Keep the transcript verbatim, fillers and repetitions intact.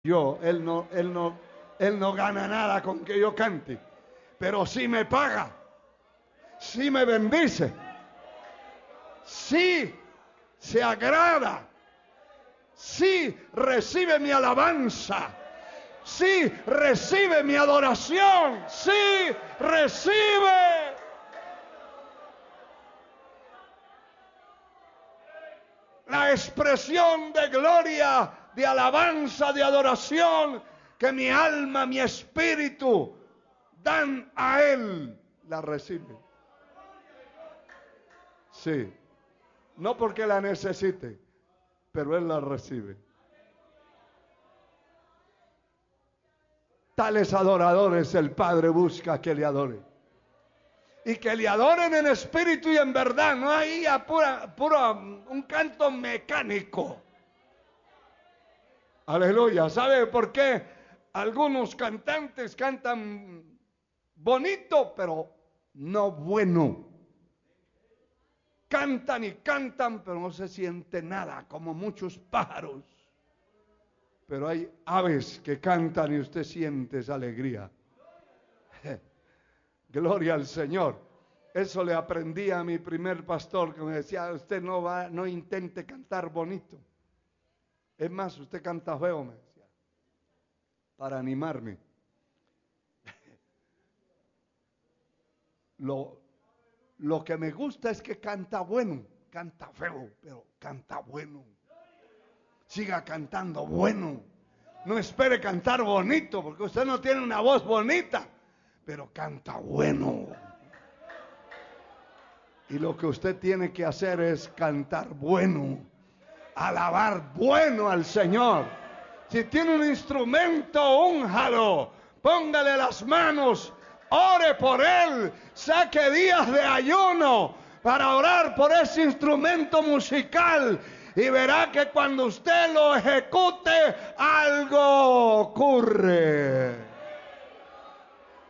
Yo, él no, él no, él no gana nada con que yo cante, pero sí me paga, sí me bendice, sí se agrada, sí recibe mi alabanza, sí recibe mi adoración, sí recibe. La expresión de gloria, de alabanza, de adoración que mi alma, mi espíritu dan a Él, la recibe. Sí, no porque la necesite, pero Él la recibe. Tales adoradores el Padre busca que le adoren. Y que le adoren en espíritu y en verdad, no ahí a pura, pura, un canto mecánico. Aleluya. ¿Sabe por qué algunos cantantes cantan bonito, pero no bueno? Cantan y cantan, pero no se siente nada, como muchos pájaros. Pero hay aves que cantan y usted siente esa alegría. Gloria al Señor. Eso le aprendí a mi primer pastor, que me decía: usted no va, no intente cantar bonito. Es más, usted canta feo, me decía, para animarme. Lo, lo que me gusta es que canta bueno, canta feo, pero canta bueno. Siga cantando bueno. No espere cantar bonito, porque usted no tiene una voz bonita, pero canta bueno. Y lo que usted tiene que hacer es cantar bueno, alabar bueno al Señor. Si tiene un instrumento, únjalo, póngale las manos, ore por él, saque días de ayuno para orar por ese instrumento musical, y verá que cuando usted lo ejecute, algo ocurre.